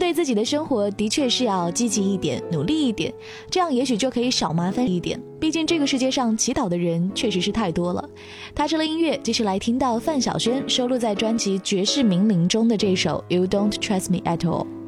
对自己的生活的确是要积极一点，努力一点，这样也许就可以少麻烦一点。毕竟这个世界上祈祷的人确实是太多了。踏出了音乐，继续来听到范晓萱收录在专辑《绝世名伶》中的这首 You Don't Trust Me At All。